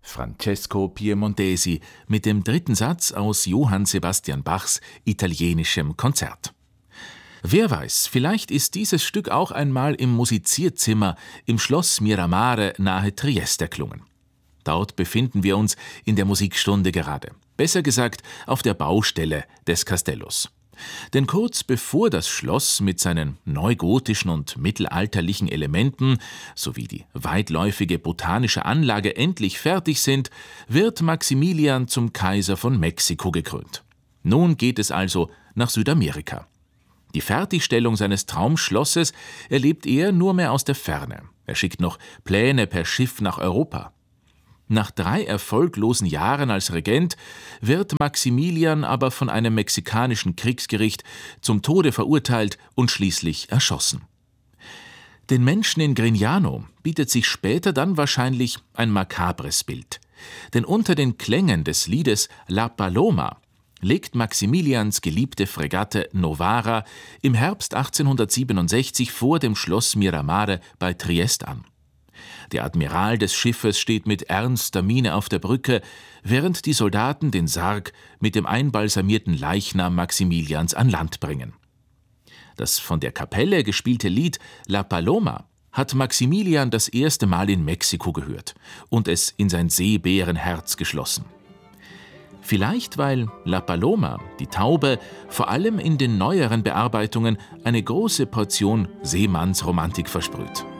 Francesco Piemontesi mit dem dritten Satz aus Johann Sebastian Bachs italienischem Konzert. Wer weiß, vielleicht ist dieses Stück auch einmal im Musizierzimmer im Schloss Miramare nahe Triest erklungen. Dort befinden wir uns in der Musikstunde gerade. Besser gesagt, auf der Baustelle des Castellos. Denn kurz bevor das Schloss mit seinen neugotischen und mittelalterlichen Elementen sowie die weitläufige botanische Anlage endlich fertig sind, wird Maximilian zum Kaiser von Mexiko gekrönt. Nun geht es also nach Südamerika. Die Fertigstellung seines Traumschlosses erlebt er nur mehr aus der Ferne. Er schickt noch Pläne per Schiff nach Europa. Nach 3 erfolglosen Jahren als Regent wird Maximilian aber von einem mexikanischen Kriegsgericht zum Tode verurteilt und schließlich erschossen. Den Menschen in Grignano bietet sich später dann wahrscheinlich ein makabres Bild. Denn unter den Klängen des Liedes La Paloma legt Maximilians geliebte Fregatte Novara im Herbst 1867 vor dem Schloss Miramare bei Triest an. Der Admiral des Schiffes steht mit ernster Miene auf der Brücke, während die Soldaten den Sarg mit dem einbalsamierten Leichnam Maximilians an Land bringen. Das von der Kapelle gespielte Lied La Paloma hat Maximilian das erste Mal in Mexiko gehört und es in sein Seebärenherz geschlossen. Vielleicht, weil La Paloma, die Taube, vor allem in den neueren Bearbeitungen eine große Portion Seemannsromantik versprüht.